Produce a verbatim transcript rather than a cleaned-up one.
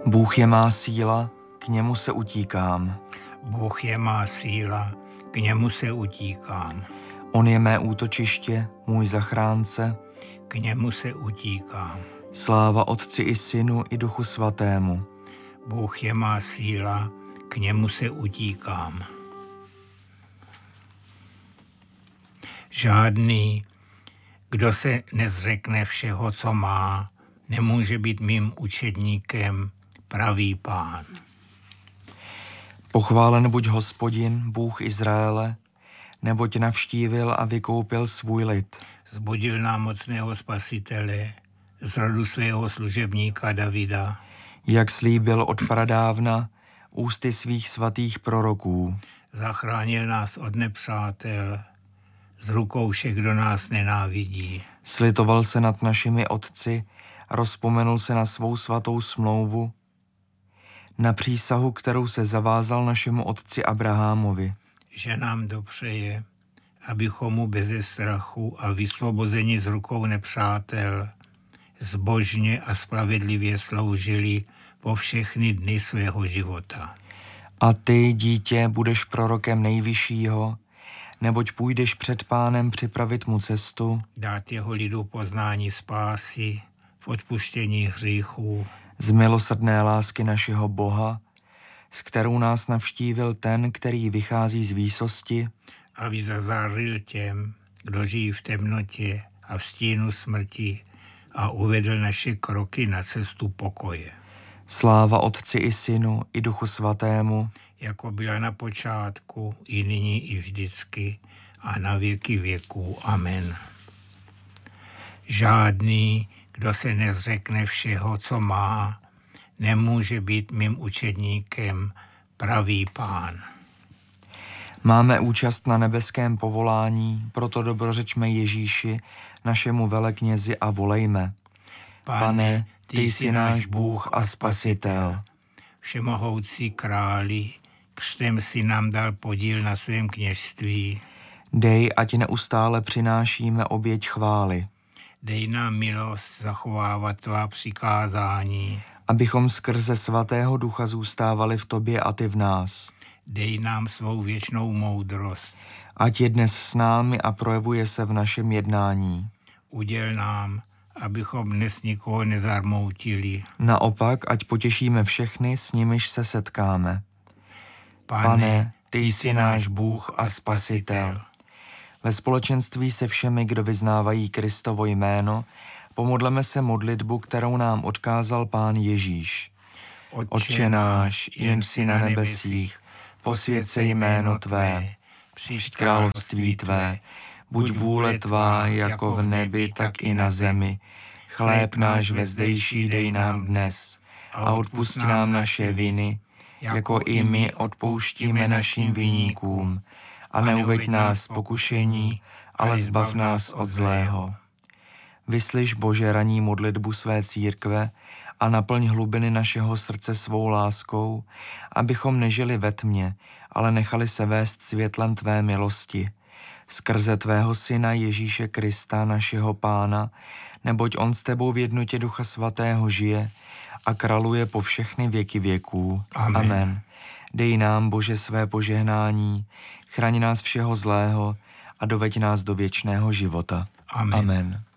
Bůh je má síla, k němu se utíkám. Bůh je má síla, k němu se utíkám. On je mé útočiště, můj zachránce. K němu se utíkám. Sláva Otci i Synu i Duchu Svatému. Bůh je má síla, k němu se utíkám. Žádný, kdo se nezřekne všeho, co má, nemůže být mým učedníkem, pravý Pán. Pochválen buď Hospodin, Bůh Izraele, neboť navštívil a vykoupil svůj lid. Zbudil nám mocného Spasitele z rodu svého služebníka Davida. Jak slíbil od pradávna ústy svých svatých proroků. Zachránil nás od nepřátel, z rukou všech, kdo nás nenávidí. Slitoval se nad našimi otci, rozpomenul se na svou svatou smlouvu, na přísahu, kterou se zavázal našemu otci Abrahamovi. Že nám dopřeje, abychom mu beze strachu a vysvobozeni z rukou nepřátel zbožně a spravedlivě sloužili po všechny dny svého života. A ty, dítě, budeš prorokem Nejvyššího, neboť půjdeš před Pánem připravit mu cestu, dát jeho lidu poznání spásy v odpuštění hříchů, z milosrdné lásky našeho Boha, s kterou nás navštívil ten, který vychází z výsosti, aby zazářil těm, kdo žijí v temnotě a v stínu smrti, a uvedl naše kroky na cestu pokoje. Sláva Otci i Synu i Duchu Svatému, jako byla na počátku, i nyní, i vždycky, a na věky věků. Amen. Žádný, kdo se nezřekne všeho, co má, nemůže být mým učedníkem, pravý Pán. Máme účast na nebeském povolání, proto dobrořečme Ježíši, našemu veleknězi, a volejme. Pane, ty jsi náš Bůh a Spasitel. Všemohoucí králi, křtem si nám dal podíl na svém kněžství. Dej, ať neustále přinášíme oběť chvály. Dej nám milost zachovávat tvá přikázání. Abychom skrze svatého Ducha zůstávali v tobě a ty v nás. Dej nám svou věčnou moudrost. Ať je dnes s námi a projevuje se v našem jednání. Uděl nám, abychom dnes nikoho nezarmoutili. Naopak, ať potěšíme všechny, s nimiž se setkáme. Pane, Pane, ty jsi náš Bůh a Spasitel. Ve společenství se všemi, kdo vyznávají Kristovo jméno, pomodleme se modlitbu, kterou nám odkázal Pán Ježíš. Otče náš, jen jsi na nebesích, posvěť se jméno tvé, přijď království tvé, buď vůle tvá jako v nebi, tak i na zemi. Chléb náš vezdejší dej nám dnes a odpusť nám naše viny, jako i my odpouštíme našim viníkům. A neuveď nás pokušení, ale zbav nás od zlého. Vyslyš, Bože, ranní modlitbu své církve a naplň hlubiny našeho srdce svou láskou, abychom nežili ve tmě, ale nechali se vést světlem tvé milosti. Skrze tvého Syna Ježíše Krista, našeho Pána, neboť on s tebou v jednotě Ducha Svatého žije a králuje po všechny věky věků. Amen. Amen. Dej nám, Bože, své požehnání, chraň nás všeho zlého a doveď nás do věčného života. Amen. Amen.